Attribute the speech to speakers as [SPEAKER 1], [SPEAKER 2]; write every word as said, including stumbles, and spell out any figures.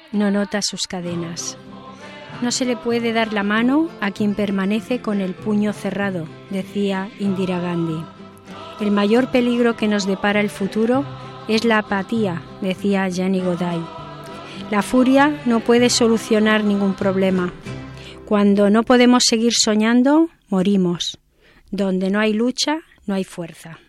[SPEAKER 1] no nota sus cadenas. No se le puede dar la mano a quien permanece con el puño cerrado, decía Indira Gandhi. El mayor peligro que nos depara el futuro es la apatía, decía Jenny Goday. La furia no puede solucionar ningún problema. Cuando no podemos seguir soñando, morimos. Donde no hay lucha, no hay fuerza.